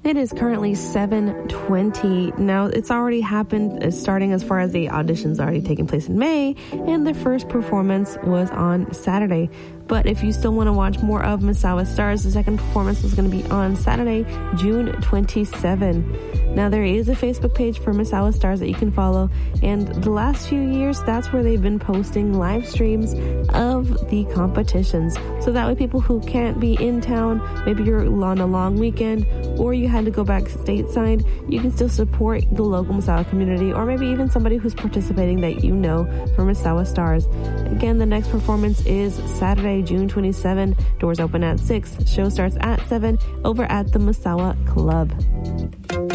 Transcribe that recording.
It is currently 7:20. Now, it's already happened, starting as far as the auditions already taking place in May, and the first performance was on Saturday. But if you still want to watch more of Misawa Stars, the second performance is going to be on Saturday, June 27. Now, there is a Facebook page for Misawa Stars that you can follow, and the last few years, that's where they've been posting live streams of the competitions. So that way people who can't be in town, maybe you're on a long weekend, or you had to go back stateside, you can still support the local Misawa community, or maybe even somebody who's participating that you know from Misawa Stars. Again, the next performance is Saturday, June 27. Doors open at 6. Show starts at 7 over at the Misawa Club.